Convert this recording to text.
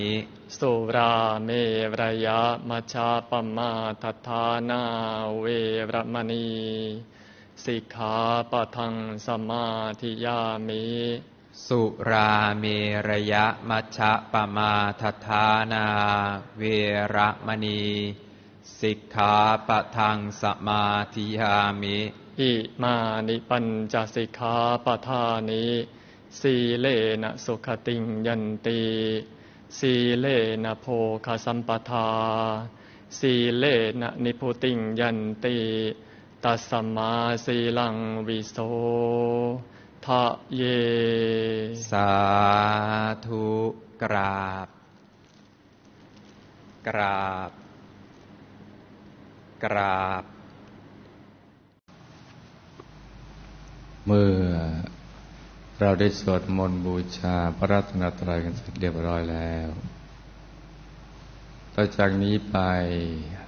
สุราเมรยะมัชฌัปมาทฐานาเวรมณีสิกขาปะทังสมาธิยามิสุราเมรยะมัชฌัปมาทฐานาเวรมณีสิกขาปะทังสมาธิยามิอิมานิปัญจสิกขาปทานิสีเลนะสุขติงยันติสีเลนะโภคสัมปทาสีเลนะนิพุติงยันติตัสสมาสีลังวิโสทะเยสาธุกราบกราบกราบเมื่อเราได้สวดมนต์บูชาพระรัตนตรัยกันเสร็จเรียบร้อยแล้วต่อจากนี้ไป